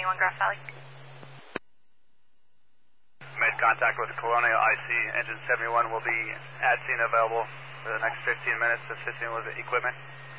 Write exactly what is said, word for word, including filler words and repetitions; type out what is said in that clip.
seventy-one Grass Valley. Made contact with the Colonial I C. Engine seventy-one will be at scene available for the next fifteen minutes, assisting with the equipment.